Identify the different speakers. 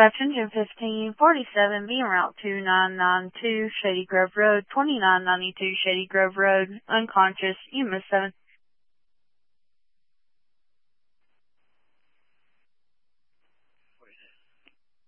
Speaker 1: Dispatch engine 1547, being route 2992, Shady Grove Road, 2992 Shady Grove Road, unconscious, EMS 7.